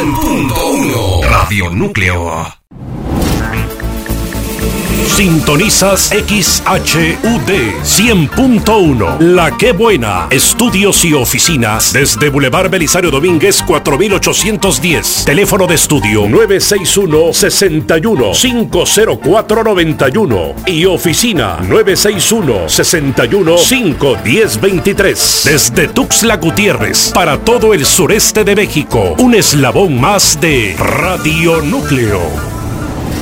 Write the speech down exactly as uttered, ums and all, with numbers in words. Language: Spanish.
cien punto uno. Radio Núcleo. Sintonizas X H U D cien punto uno. La Qué Buena. Estudios y oficinas desde Boulevard Belisario Domínguez cuatro mil ochocientos diez. Teléfono de estudio nueve seis uno, seis uno, cinco cero cuatro, nueve uno y oficina nueve seis uno, seis uno, cinco uno cero, dos tres. Desde Tuxtla Gutiérrez para todo el sureste de México. Un eslabón más de Radio Núcleo.